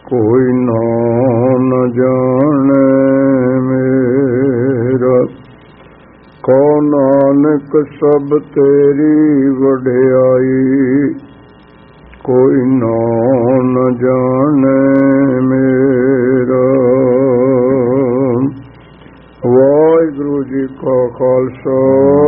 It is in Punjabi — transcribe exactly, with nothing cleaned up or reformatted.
ਕੋਈ ਨਾਮ ਨ ਜਾਣੈ ਮੇਰਾ। ਕਉ ਨਾਨਕ ਸਭ ਤੇਰੀ ਵਡਿਆਈ, ਕੋਈ ਨਾਮ ਨ ਜਾਣੈ ਮੇਰਾ। ਵਾਹਿਗੁਰੂ ਜੀ ਕਾ ਖਾਲਸਾ,